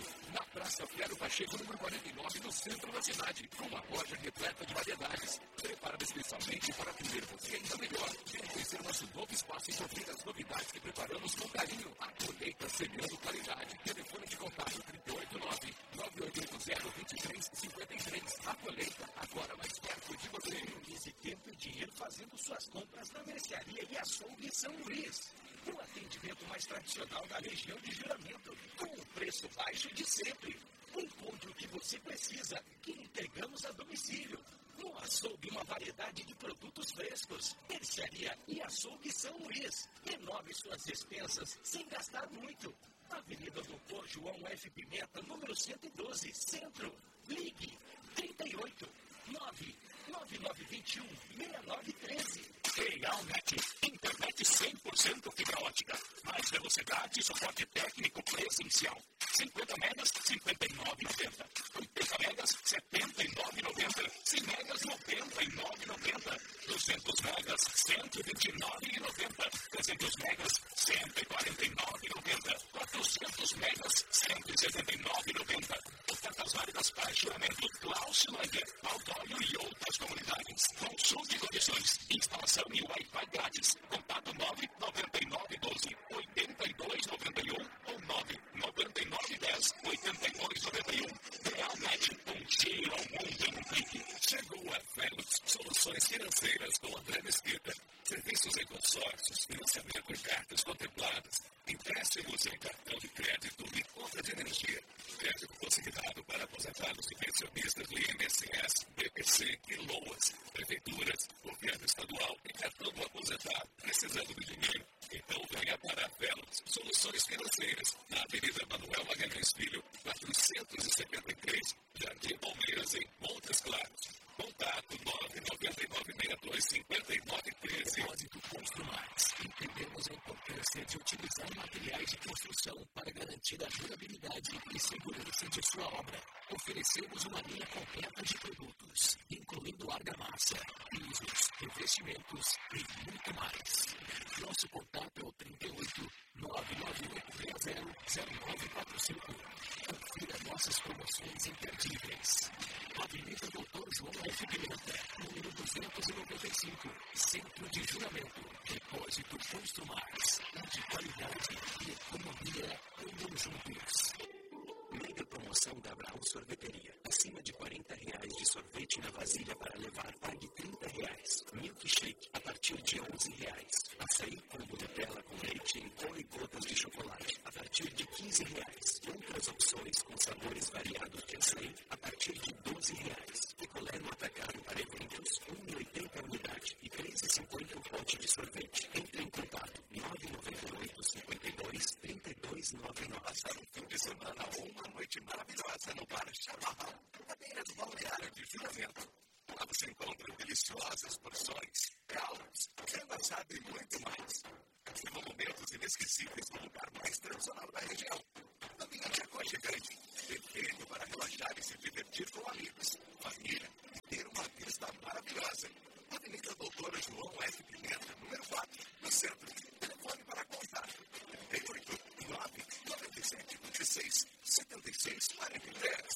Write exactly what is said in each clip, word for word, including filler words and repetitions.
endereço, na Praça Fiero Pacheco, número quarenta e nove, no centro da cidade, com uma loja repleta de variedades, preparada especialmente para atender você ainda melhor. Venha conhecer nosso novo espaço e confira as novidades que preparamos com carinho. A colheita semeando qualidade. Telefone de contato trinta e oito nove, nove oito oito zero, dois três cinco três. A colheita, agora mais perto de você. Economize tempo e dinheiro fazendo suas compras na Mercearia e Açougue São Luís. O atendimento mais tradicional da região de Juramento, com o preço baixo de sempre. Encontre o que você precisa, que entregamos a domicílio. No açougue, uma variedade de produtos frescos. Mercearia e Açougue São Luís. Renove suas despensas sem gastar muito. Avenida Doutor João F. Pimenta, número cento e doze, Centro. Ligue trinta e oito, nove nove nove dois um, seis nove um três. Realnet, internet cem por cento fibra ótica, mais velocidade e suporte técnico presencial. cinquenta megas, cinquenta e nove reais e noventa centavos. oitenta megas, setenta e nove reais e noventa centavos. cem megas, noventa e nove reais e noventa centavos. duzentos megas, cento e vinte e nove reais e noventa centavos. trezentos megas, cento e quarenta e nove reais e noventa centavos. quatrocentos megas, cento e setenta e nove reais e noventa centavos. Ofertas válidas para Juramento, Klausilândia, Altório e outras comunidades. Consulte condições, instalação e Wi-Fi grátis. Contato nove nove nove um dois, oito dois nove um ou nove nove nove um zero, oito dois nove um. Realmente um giro ao mundo em um clique. Chegou a Velos Soluções Financeiras com André Mesquita. Serviços em consórcios, financiamento em cartas contempladas, empréstimos em cartão de crédito e conta de energia. Crédito consignado para aposentados e pensionistas do I N S S, B P C e LOAS, prefeituras, governo estadual e cartão do aposentado. Precisando de dinheiro? Então venha para a Velos Soluções Financeiras, na Avenida Manuel Magalhães Filho, quatrocentos e setenta e três, Jardim Palmeiras, em Montes Claros. Contato nove nove nove seis dois cinco nove um três. Depósito Construmax. Entendemos a importância de utilizar materiais de construção para garantir a durabilidade e segurança de sua obra. Oferecemos uma linha completa de produtos, incluindo argamassa, pisos, revestimentos e muito mais. Nosso contato é o trinta e oito, nove nove oito zero, zero nove quatro cinco. Confira nossas promoções imperdíveis. Avenida Doutor João F. Pimenta, número duzentos e noventa e cinco, Centro de Juramento. Depósito Construmax, de qualidade e economia andam juntos. Mega promoção da Abraão Sorveteria. Acima de quarenta reais de sorvete na vasilha para levar, pague trinta reais. Milkshake a partir de onze reais. Açaí combo Nutella com leite em pó e gotas de chocolate a partir de quinze reais. Outras opções com sabores variados de açaí a partir de doze reais. Picolé no atacado para eventos, um real e oitenta centavos a unidade e três reais e cinquenta centavos o pote de sorvete. Entre em contato nove nove oito, cinco dois, três dois nove nove. Passar um fim de semana ou uma noite maravilhosa no Bar Chamarrão, na beira do balneário de Juramento. Lá você encontra deliciosas porções, caldos, creme assada e muito mais. Viva momentos inesquecíveis no lugar mais tradicional da região. Ambiente aconchegante, perfeito para relaxar e se divertir com amigos, família e ter uma vista maravilhosa. Avenida Doutor João F. Pimenta, número quatro, no centro. Telefone para contato trinta e oito, nove nove sete dois seis, sete seis quatro três.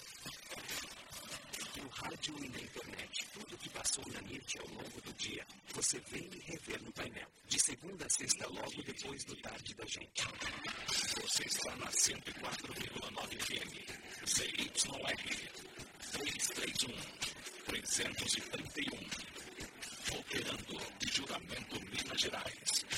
No rádio e na internet, tudo que passou na N I T ao longo do dia, você vem e rever no painel. De segunda a sexta, logo depois do tarde da gente. Você está na cento e quatro vírgula nove F M, C Y R, trezentos e trinta e um, trezentos e trinta e um. Operando de Juramento, Minas Gerais.